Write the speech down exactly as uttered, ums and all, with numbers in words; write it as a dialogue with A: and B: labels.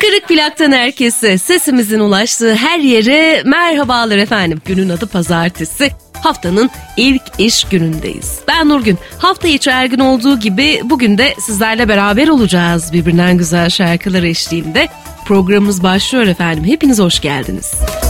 A: Kırık Plak'tan herkese, sesimizin ulaştığı her yere merhabalar efendim. Günün adı pazartesi. Haftanın ilk iş günündeyiz. Ben Nurgün. Hafta içi her gün olduğu gibi bugün de sizlerle beraber olacağız. Birbirinden güzel şarkılar eşliğinde. Programımız başlıyor efendim. Hepiniz hoş geldiniz.